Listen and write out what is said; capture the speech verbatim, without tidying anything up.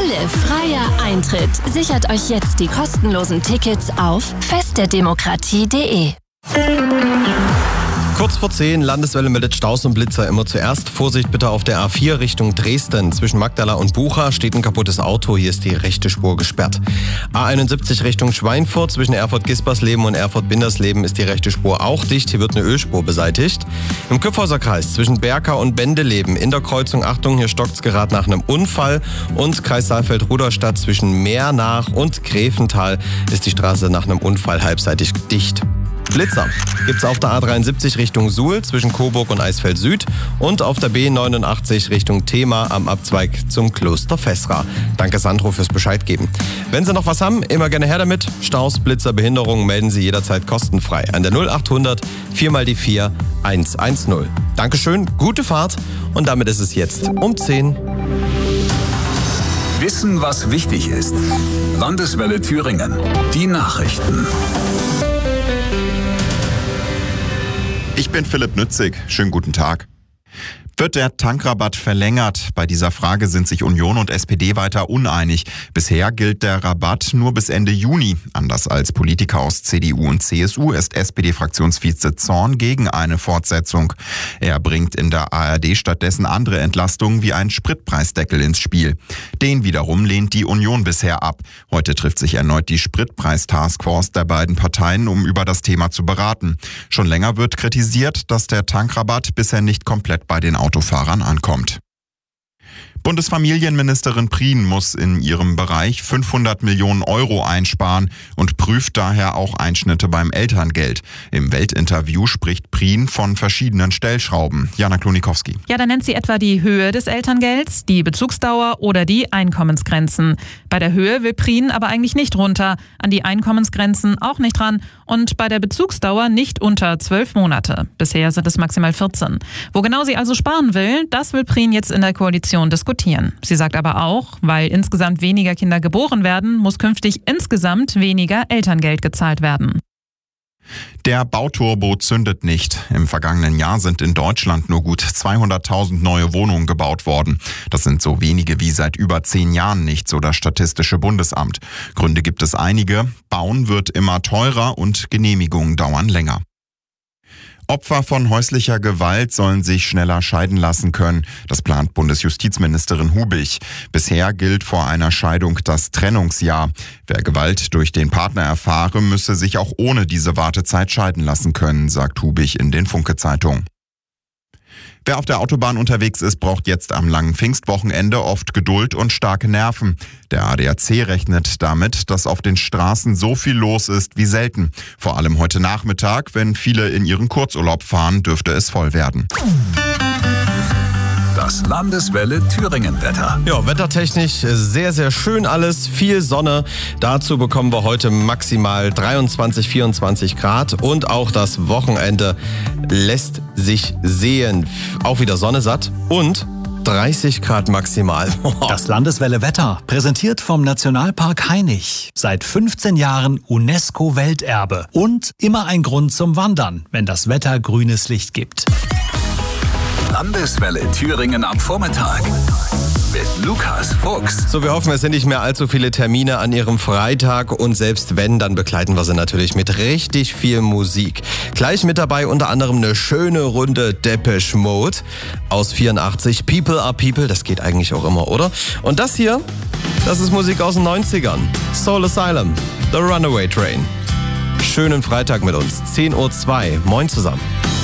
Welle freier Eintritt. Sichert euch jetzt die kostenlosen Tickets auf fest der demokratie punkt de. Kurz vor zehn, Landeswelle meldet Staus und Blitzer immer zuerst. Vorsicht bitte auf der A vier Richtung Dresden. Zwischen Magdala und Bucha steht ein kaputtes Auto. Hier ist die rechte Spur gesperrt. A einundsiebzig Richtung Schweinfurt. Zwischen Erfurt-Gispersleben und Erfurt-Bindersleben ist die rechte Spur auch dicht. Hier wird eine Ölspur beseitigt. Im Kyffhäuser Kreis zwischen Berka und Bendeleben in der Kreuzung, Achtung, hier stockt's gerade nach einem Unfall. Und Kreis Saalfeld-Rudolstadt zwischen Meernach und Grevental ist die Straße nach einem Unfall halbseitig dicht. Blitzer gibt's auf der A dreiundsiebzig Richtung Suhl zwischen Coburg und Eisfeld Süd und auf der B neunundachtzig Richtung Thema am Abzweig zum Kloster Fessra. Danke Sandro fürs Bescheid geben. Wenn Sie noch was haben, immer gerne her damit. Staus, Blitzer, Behinderungen melden Sie jederzeit kostenfrei an der null achthundert vier mal die vier eins eins null. Dankeschön, gute Fahrt und damit ist es jetzt um zehn. Wissen, was wichtig ist. Landeswelle Thüringen. Die Nachrichten. Ich bin Philipp Nützig. Schönen guten Tag. Wird der Tankrabatt verlängert? Bei dieser Frage sind sich Union und S P D weiter uneinig. Bisher gilt der Rabatt nur bis Ende Juni. Anders als Politiker aus C D U und C S U ist S P D-Fraktionsvize Zorn gegen eine Fortsetzung. Er bringt in der A R D stattdessen andere Entlastungen wie einen Spritpreisdeckel ins Spiel. Den wiederum lehnt die Union bisher ab. Heute trifft sich erneut die Spritpreis-Taskforce der beiden Parteien, um über das Thema zu beraten. Schon länger wird kritisiert, dass der Tankrabatt bisher nicht komplett bei den Autofahrern ankommt. Bundesfamilienministerin Prien muss in ihrem Bereich fünfhundert Millionen Euro einsparen und prüft daher auch Einschnitte beim Elterngeld. Im Weltinterview spricht Prien von verschiedenen Stellschrauben. Jana Klonikowski. Ja, da nennt sie etwa die Höhe des Elterngelds, die Bezugsdauer oder die Einkommensgrenzen. Bei der Höhe will Prien aber eigentlich nicht runter, an die Einkommensgrenzen auch nicht ran und bei der Bezugsdauer nicht unter zwölf Monate. Bisher sind es maximal vierzehn. Wo genau sie also sparen will, das will Prien jetzt in der Koalition diskutieren. Sie sagt aber auch, weil insgesamt weniger Kinder geboren werden, muss künftig insgesamt weniger Elterngeld gezahlt werden. Der Bauturbo zündet nicht. Im vergangenen Jahr sind in Deutschland nur gut zweihunderttausend neue Wohnungen gebaut worden. Das sind so wenige wie seit über zehn Jahren nicht, so das Statistische Bundesamt. Gründe gibt es einige. Bauen wird immer teurer und Genehmigungen dauern länger. Opfer von häuslicher Gewalt sollen sich schneller scheiden lassen können. Das plant Bundesjustizministerin Hubich. Bisher gilt vor einer Scheidung das Trennungsjahr. Wer Gewalt durch den Partner erfahre, müsse sich auch ohne diese Wartezeit scheiden lassen können, sagt Hubich in den Funke-Zeitungen. Wer auf der Autobahn unterwegs ist, braucht jetzt am langen Pfingstwochenende oft Geduld und starke Nerven. Der A D A C rechnet damit, dass auf den Straßen so viel los ist wie selten. Vor allem heute Nachmittag, wenn viele in ihren Kurzurlaub fahren, dürfte es voll werden. Das Landeswelle Thüringen-Wetter. Ja, wettertechnisch sehr, sehr schön alles. Viel Sonne. Dazu bekommen wir heute maximal dreiundzwanzig, vierundzwanzig Grad. Und auch das Wochenende lässt sich sehen. Auch wieder Sonne satt und dreißig Grad maximal. Das Landeswelle Wetter, präsentiert vom Nationalpark Hainich. Seit fünfzehn Jahren UNESCO-Welterbe. Und immer ein Grund zum Wandern, wenn das Wetter grünes Licht gibt. Landeswelle Thüringen am Vormittag mit Lukas Fuchs. So, wir hoffen, es sind nicht mehr allzu viele Termine an Ihrem Freitag und selbst wenn, dann begleiten wir sie natürlich mit richtig viel Musik. Gleich mit dabei unter anderem eine schöne Runde Depeche Mode aus vierundachtzig. People are People, das geht eigentlich auch immer, oder? Und das hier, das ist Musik aus den neunzigern. Soul Asylum, The Runaway Train. Schönen Freitag mit uns, zehn Uhr zwei. Moin zusammen.